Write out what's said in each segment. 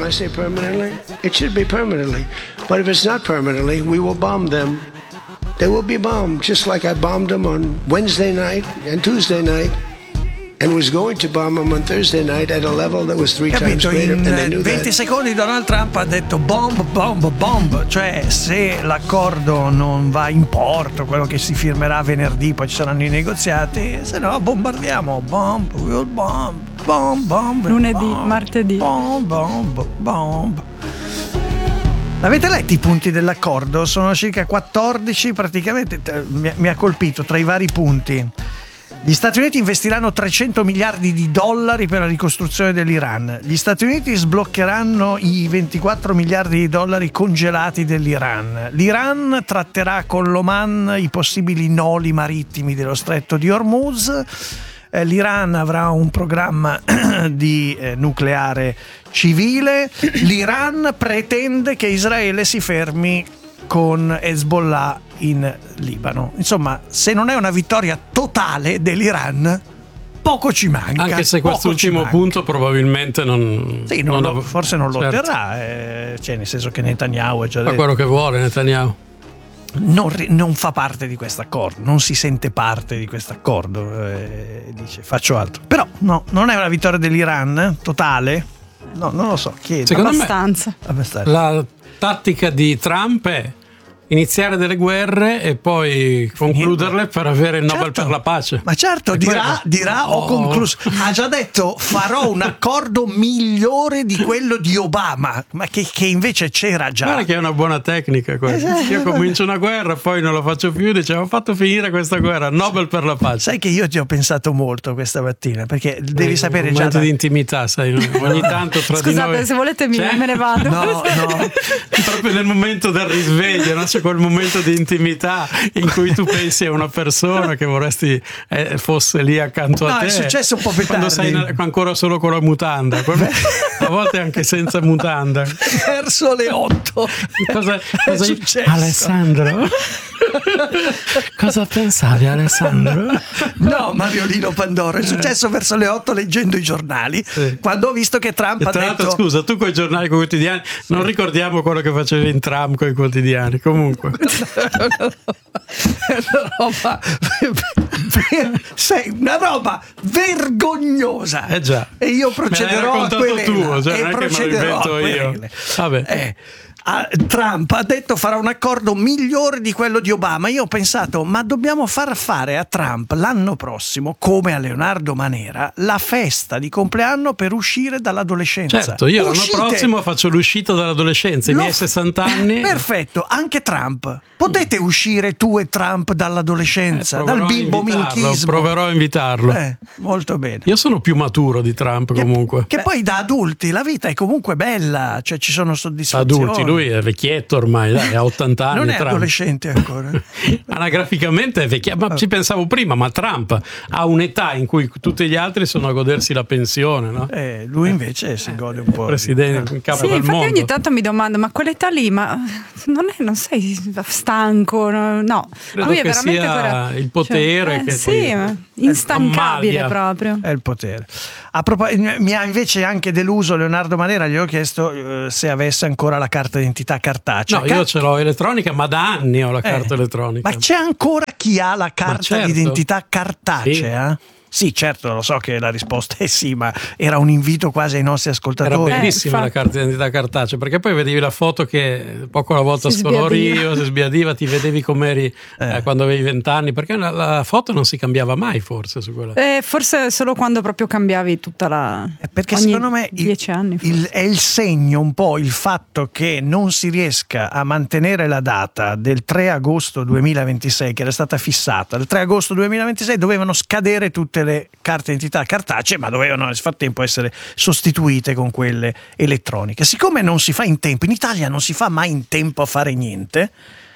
I say permanently, it should be permanently. But if it's not permanently, we will bomb them. They will be bombed, just like I bombed them on Wednesday night and Tuesday night. And was going to bomb them on Thursday night at a level that was 3 times greater. In and they knew 20 that. secondi Donald Trump ha detto bomb, cioè se l'accordo non va in porto, quello che si firmerà venerdì, poi ci saranno i negoziati, se no bombardiamo, we'll bomb, lunedì, martedì. Bomb. Avete letto i punti dell'accordo? Sono circa 14 praticamente, mi ha colpito tra i vari punti. Gli Stati Uniti investiranno 300 miliardi di dollari per la ricostruzione dell'Iran. Gli Stati Uniti sbloccheranno i 24 miliardi di dollari congelati dell'Iran. L'Iran tratterà con l'Oman i possibili noli marittimi dello stretto di Hormuz. L'Iran avrà un programma di nucleare civile. L'Iran pretende che Israele si fermi con Hezbollah in Libano. Insomma, se non è una vittoria totale dell'Iran, poco ci manca. Anche se quest'ultimo punto probabilmente forse non lo certo. otterrà, cioè nel senso che Netanyahu è già fa quello che vuole. Netanyahu non fa parte di questo accordo, non si sente parte di questo accordo, dice faccio altro. Però no, non è una vittoria dell'Iran totale. No, non lo so, chiedo. Secondo Abbastanza. me la tattica di Trump è iniziare delle guerre e poi concluderle per avere il Nobel per la pace. Ma certo, dirà ho concluso. Ha già detto farò un accordo migliore di quello di Obama, ma che invece c'era già. Guarda che è una buona tecnica questa. Io comincio una guerra, poi non la faccio più, dicevo ho fatto finire questa guerra, Nobel per la pace. Sai che io ti ho pensato molto questa mattina, perché devi sapere già di intimità, sai, ogni tanto tra Scusate, di noi. se volete me ne vado. No. Proprio nel momento del risveglio, no? C'è quel momento di intimità in cui tu pensi a una persona che vorresti fosse lì accanto a te. No, è successo un po' più quando tardi. sei ancora solo con la mutanda, a volte anche senza mutanda. Verso le 8. Cosa è successo? Alessandro? Cosa pensavi, Alessandro? No, Mariolino Pandoro, è successo verso le 8 leggendo i giornali, sì. Quando ho visto che Trump ha tra l'altro, detto scusa, tu con i giornali, con i quotidiani, sì. Non ricordiamo quello che facevi in Trump con i quotidiani, comunque. Una roba vergognosa. Già. E io procederò a querela. Tu, cioè non è che me lo invento io. Vabbè. Trump ha detto farà un accordo migliore di quello di Obama. Io ho pensato, ma dobbiamo far fare a Trump l'anno prossimo, come a Leonardo Manera, la festa di compleanno per uscire dall'adolescenza. Certo, io l'anno prossimo faccio l'uscita dall'adolescenza, i miei 60 anni. Perfetto, anche Trump. Potete uscire tu e Trump dall'adolescenza, dal bimbo minchismo. Proverò a invitarlo. Molto bene. Io sono più maturo di Trump comunque. Che poi da adulti la vita è comunque bella, cioè ci sono soddisfazioni. Adulti, lui è vecchietto ormai, dai, ha 80 anni. Non è Trump. Adolescente ancora. Anagraficamente è vecchietto, ma ci pensavo prima, ma Trump ha un'età in cui tutti gli altri sono a godersi la pensione, no? Lui invece si gode un po'. Presidente in capo sì, del infatti mondo. ogni tanto mi domando, ma quell'età lì, ma non sei stanco? No, credo lui è che veramente sia il potere che sì, instancabile proprio. È il potere. Mi ha invece anche deluso Leonardo Manera, gli ho chiesto se avesse ancora la carta d'identità cartacea. No, io ce l'ho elettronica, ma da anni ho la carta elettronica. Ma c'è ancora chi ha la carta d'identità cartacea? Sì, certo, lo so che la risposta è sì, ma era un invito quasi ai nostri ascoltatori. Era bellissima la carta d'identità cartacea, perché poi vedevi la foto che poco alla volta si sbiadiva, ti vedevi com'eri quando avevi 20 anni, perché la foto non si cambiava mai forse su quella. Forse solo quando proprio cambiavi tutta la... Perché ogni secondo me 10 anni è il segno un po' il fatto che non si riesca a mantenere la data del 3 agosto 2026 che era stata fissata. Il 3 agosto 2026 dovevano scadere tutte le carte d'identità cartacee, ma dovevano nel frattempo essere sostituite con quelle elettroniche. Siccome non si fa in tempo, in Italia non si fa mai in tempo a fare niente,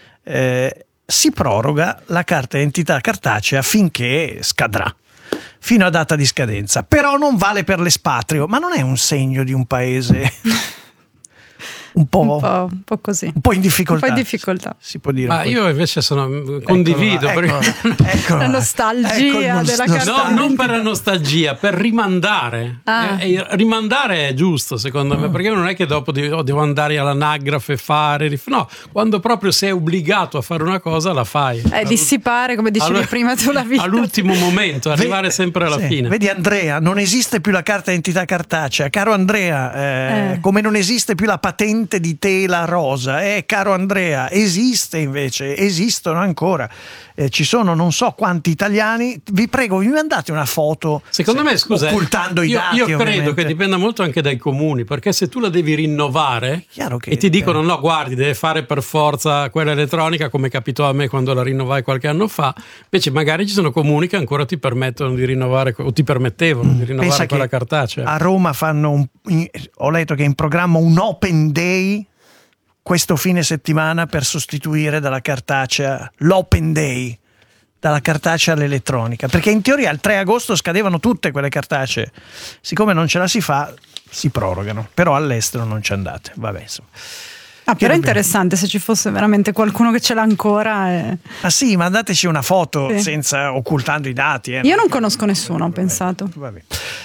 si proroga la carta d'identità cartacea finché scadrà, fino a data di scadenza. Però non vale per l'espatrio, ma non è un segno di un paese un po', un po' così. un po' in difficoltà. Un po' in difficoltà. Si può dire. Ma io invece condivido. La nostalgia della carta. No, non per la nostalgia, per rimandare. Rimandare è giusto, secondo me, perché non è che dopo devo andare all'anagrafe, no, quando proprio sei obbligato a fare una cosa, la fai. Dissipare, come dicevi prima tu, la vita. All'ultimo momento, arrivare sempre alla fine. Vedi Andrea, non esiste più la carta d'identità cartacea. Caro Andrea, come non esiste più la patente di tela rosa. Caro Andrea, esistono ancora. Ci sono non so quanti italiani. Vi prego, vi mandate una foto. Secondo me, scusa, occultando i dati. Io credo ovviamente. che dipenda molto anche dai comuni, perché se tu la devi rinnovare che, e ti dicono no, guardi, deve fare per forza quella elettronica, come capitò a me quando la rinnovai qualche anno fa, invece magari ci sono comuni che ancora ti permettono di rinnovare o ti permettevano di rinnovare quella cartacea. A Roma ho letto che è in programma un open day questo fine settimana per sostituire dalla cartacea l'open day dalla cartacea all'elettronica, perché in teoria il 3 agosto scadevano tutte quelle cartacee, siccome non ce la si fa si prorogano, però all'estero non ci andate, vabbè insomma. Però è interessante se ci fosse veramente qualcuno che ce l'ha ancora. Ah sì, mandateci una foto senza occultando i dati. Io non conosco nessuno, ho pensato. Vabbè.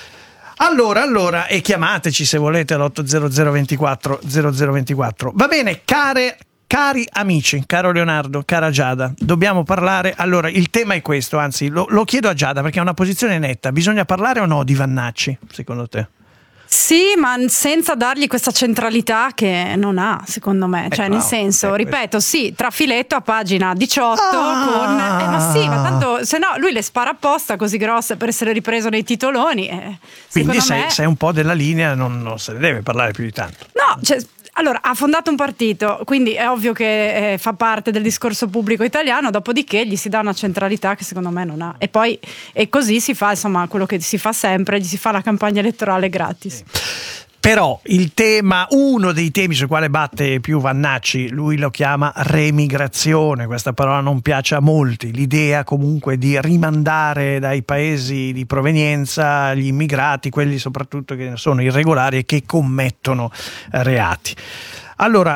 Allora, e chiamateci se volete all'800 24 0024. Va bene, cari amici, caro Leonardo, cara Giada, dobbiamo parlare. Allora, il tema è questo, anzi, lo chiedo a Giada perché è una posizione netta. Bisogna parlare o no di Vannacci, secondo te? Sì, ma senza dargli questa centralità che non ha, secondo me. Cioè, nel senso, ripeto, sì, trafiletto a pagina 18 con... ma sì, ma tanto, se no, lui le spara apposta così grosse per essere ripreso nei titoloni. Quindi sei un po' della linea, non se ne deve parlare più di tanto. No, cioè... Allora, ha fondato un partito, quindi è ovvio che fa parte del discorso pubblico italiano, dopodiché gli si dà una centralità che secondo me non ha. E poi così si fa, insomma, quello che si fa sempre, gli si fa la campagna elettorale gratis. Però uno dei temi sul quale batte più Vannacci, lui lo chiama remigrazione, questa parola non piace a molti, l'idea comunque di rimandare dai paesi di provenienza gli immigrati, quelli soprattutto che sono irregolari e che commettono reati. Allora,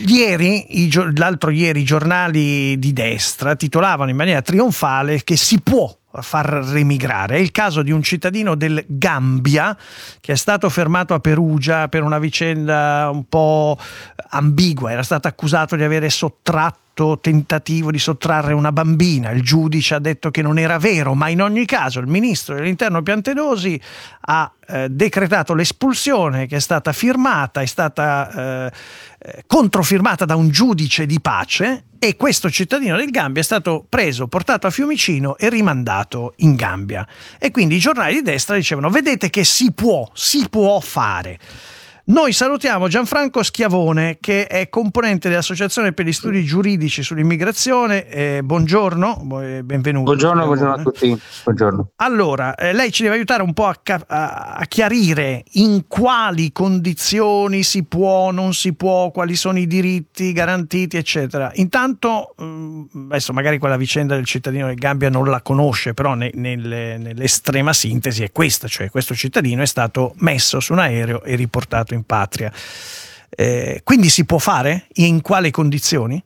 l'altro ieri i giornali di destra titolavano in maniera trionfale che si può far remigrare. È il caso di un cittadino del Gambia che è stato fermato a Perugia per una vicenda un po' ambigua. Era stato accusato di avere tentativo di sottrarre una bambina. Il giudice ha detto che non era vero, ma in ogni caso il ministro dell'Interno Piantedosi ha decretato l'espulsione, che è stata firmata, è stata controfirmata da un giudice di pace, e questo cittadino del Gambia è stato preso, portato a Fiumicino e rimandato in Gambia. E quindi i giornali di destra dicevano: vedete che si può fare. Noi salutiamo Gianfranco Schiavone, che è componente dell'Associazione per gli Studi Giuridici sull'Immigrazione. Buongiorno, benvenuto. Buongiorno a tutti. Buongiorno. Allora, lei ci deve aiutare un po' a chiarire in quali condizioni si può, non si può, quali sono i diritti garantiti, eccetera. Intanto, adesso magari quella vicenda del cittadino del Gambia non la conosce, però nell'estrema sintesi è questa, cioè questo cittadino è stato messo su un aereo e riportato in patria. Quindi si può fare? In quali condizioni?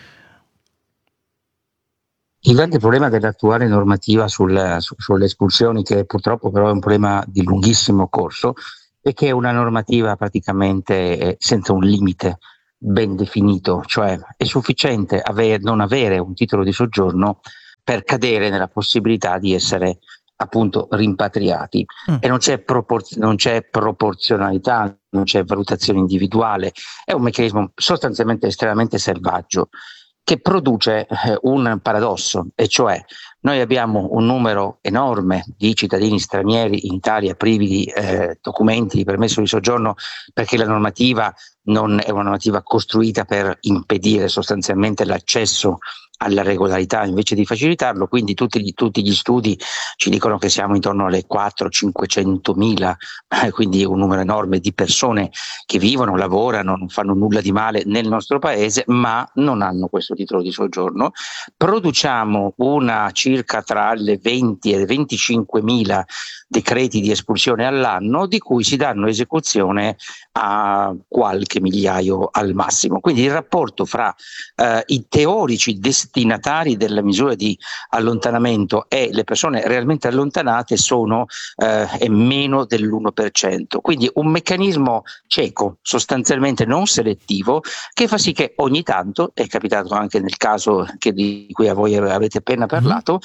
Il grande problema dell'attuale normativa sulle espulsioni, che purtroppo però è un problema di lunghissimo corso, è che è una normativa praticamente senza un limite ben definito, cioè è sufficiente non avere un titolo di soggiorno per cadere nella possibilità di essere appunto rimpatriati, e non c'è proporzionalità, non c'è valutazione individuale. È un meccanismo sostanzialmente estremamente selvaggio, che produce un paradosso, e cioè noi abbiamo un numero enorme di cittadini stranieri in Italia privi di documenti di permesso di soggiorno, perché la normativa non è una normativa costruita per impedire sostanzialmente l'accesso alla regolarità invece di facilitarlo. Quindi tutti gli studi ci dicono che siamo intorno alle 400-500 mila, quindi un numero enorme di persone che vivono, lavorano, non fanno nulla di male nel nostro paese, ma non hanno questo titolo di soggiorno. Produciamo circa tra le 20 e le 25 mila decreti di espulsione all'anno, di cui si danno esecuzione a qualche migliaio al massimo. Quindi il rapporto fra i teorici destinatari della misura di allontanamento e le persone realmente allontanate è meno dell'1%. Quindi un meccanismo cieco, sostanzialmente non selettivo, che fa sì che ogni tanto, è capitato anche nel caso di cui a voi avete appena parlato,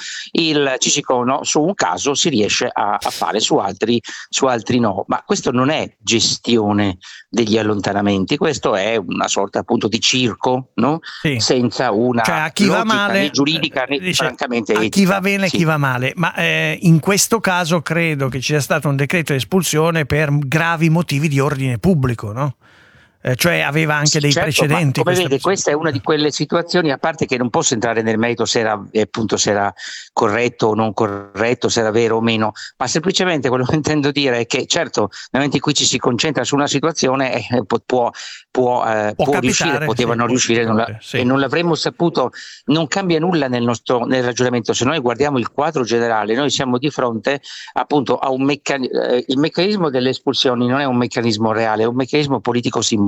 su un caso si riesce a fare, su altri no. Ma questo non è gestione degli allontanamenti, questo è una sorta appunto di circo, no? Sì. Senza una cioè, a chi va male, né giuridica né francamente etica. A chi va bene e chi va male, ma in questo caso credo che ci sia stato un decreto di espulsione per gravi motivi di ordine pubblico, no? Cioè aveva anche dei precedenti. Come vede, questa è una di quelle situazioni, a parte che non posso entrare nel merito se era corretto o non corretto, se era vero o meno, ma semplicemente quello che intendo dire è che certo nel momento in cui ci si concentra su una situazione può riuscire, poteva non riuscire, e non l'avremmo saputo. Non cambia nulla nel ragionamento. Se noi guardiamo il quadro generale, noi siamo di fronte appunto a il meccanismo delle espulsioni non è un meccanismo reale, è un meccanismo politico simbolico,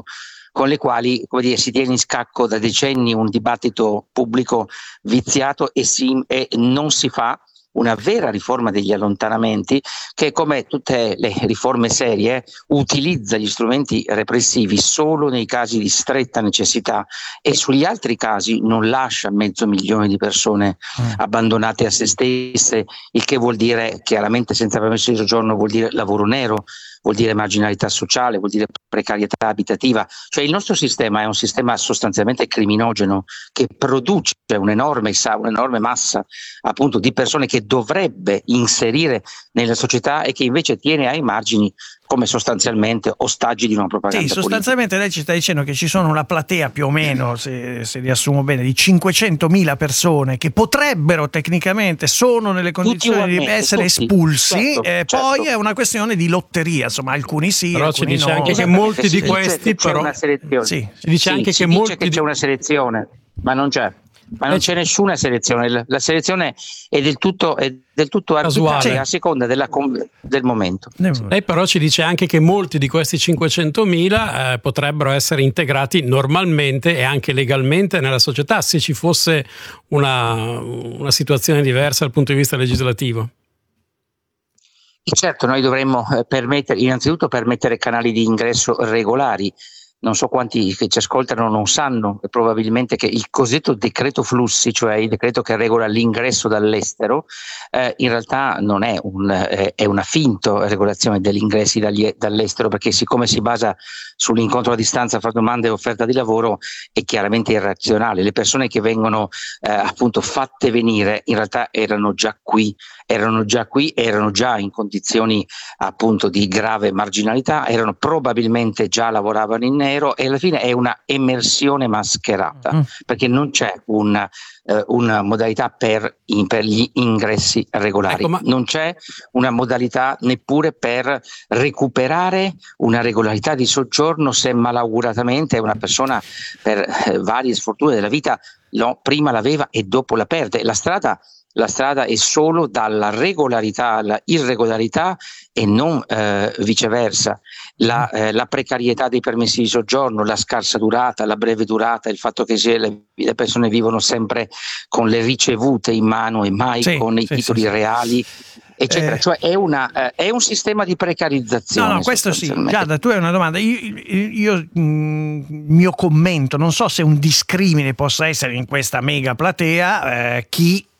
con le quali, come dire, si tiene in scacco da decenni un dibattito pubblico viziato e non si fa una vera riforma degli allontanamenti che, come tutte le riforme serie, utilizza gli strumenti repressivi solo nei casi di stretta necessità e sugli altri casi non lascia 500.000 di persone abbandonate a se stesse, il che vuol dire chiaramente senza permesso di soggiorno, vuol dire lavoro nero, vuol dire marginalità sociale, vuol dire precarietà abitativa. Cioè il nostro sistema è un sistema sostanzialmente criminogeno che produce un'enorme massa appunto di persone che dovrebbe inserire nella società e che invece tiene ai margini come sostanzialmente ostaggi di una propaganda politica. Sostanzialmente lei ci sta dicendo che ci sono una platea più o meno, se riassumo bene, di 500.000 persone che potrebbero tecnicamente, sono nelle condizioni di essere espulsi, certo. Poi è una questione di lotteria, insomma alcuni sì, però alcuni ci dice no. anche che molti di questi però una selezione. Sì. Si dice anche che molti c'è una selezione, ma non c'è. Ma non c'è nessuna selezione, la selezione è del tutto arbitraria a seconda del momento. Lei però ci dice anche che molti di questi 500.000 potrebbero essere integrati normalmente e anche legalmente nella società se ci fosse una situazione diversa dal punto di vista legislativo. E certo, noi dovremmo innanzitutto permettere canali di ingresso regolari. Non so quanti che ci ascoltano non sanno probabilmente che il cosiddetto decreto flussi, cioè il decreto che regola l'ingresso dall'estero, in realtà non è è una finta regolazione degli ingressi dall'estero, perché siccome si basa sull'incontro a distanza fra domanda e offerta di lavoro è chiaramente irrazionale. Le persone che vengono appunto fatte venire in realtà erano già qui, erano già in condizioni appunto di grave marginalità, probabilmente già lavoravano in nero e alla fine è una emersione mascherata, perché non c'è una modalità per gli ingressi regolari, ecco, non c'è una modalità neppure per recuperare una regolarità di soggiorno se malauguratamente una persona per varie sfortune della vita prima l'aveva e dopo la perde. La strada è solo dalla regolarità alla irregolarità e non viceversa. La precarietà dei permessi di soggiorno, la scarsa durata, la breve durata, il fatto che le persone vivono sempre con le ricevute in mano e mai con i titoli reali, eccetera. Cioè è un sistema di precarizzazione. No, questo sì. Giada, tu hai una domanda. Io mio commento, non so se un discrimine possa essere in questa mega platea chi